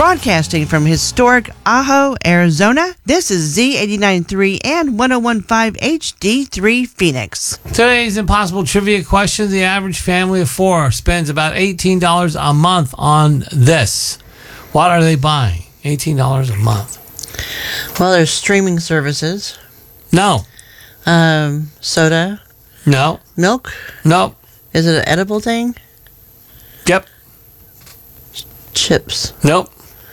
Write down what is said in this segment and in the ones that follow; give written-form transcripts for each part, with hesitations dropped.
Broadcasting from historic Ajo, Arizona, this is Z89.3 and 101.5 HD3 Phoenix. Today's impossible trivia question. The average family of four spends about $18 a month on this. What are they buying? $18 a month. Well, there's streaming services. No. Soda. No. Milk. No. Is it an edible thing? Yep. Chips. Nope.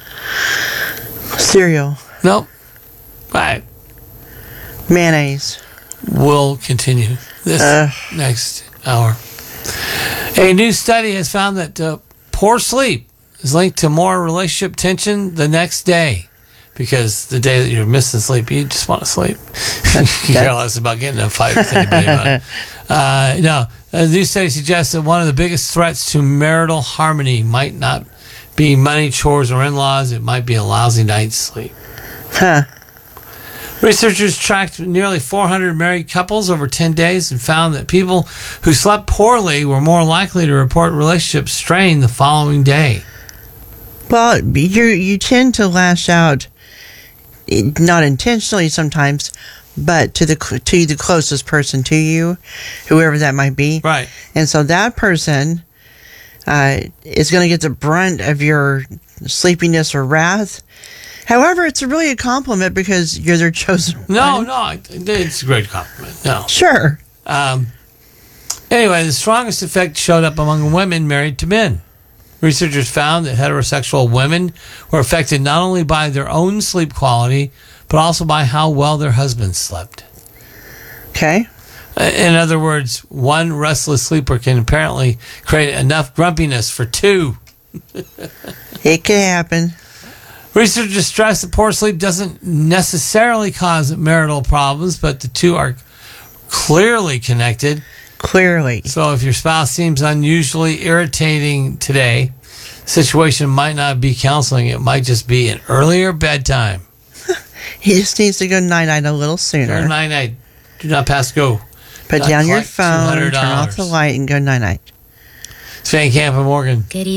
Cereal. Nope. Right. Mayonnaise. We'll continue this next hour. A new study has found that poor sleep is linked to more relationship tension the next day. Because the day that you're missing sleep, you just want to sleep. You care less about getting in a fight with anybody about it. No, a new study suggests that one of the biggest threats to marital harmony might not be money, chores, or in-laws. It might be a lousy night's sleep. Huh. Researchers tracked nearly 400 married couples over 10 days and found that people who slept poorly were more likely to report relationship strain the following day. Well, you tend to lash out, not intentionally sometimes, but to the closest person to you, whoever that might be. Right. And so that person is going to get the brunt of your sleepiness or wrath. However, it's really a compliment because you're their chosen one. No, it's a great compliment. No. Sure. Anyway, the strongest effect showed up among women married to men. Researchers found that heterosexual women were affected not only by their own sleep quality, but also by how well their husbands slept. Okay. In other words, one restless sleeper can apparently create enough grumpiness for two. It can happen. Researchers stress that poor sleep doesn't necessarily cause marital problems, but the two are clearly connected. Clearly. So if your spouse seems unusually irritating today, the situation might not be counseling. It might just be an earlier bedtime. He just needs to go night-night a little sooner. Night-night. Do not pass go. Put down your phone, $200. turn off the light, and go night-night. It's Van Camp and Morgan. Good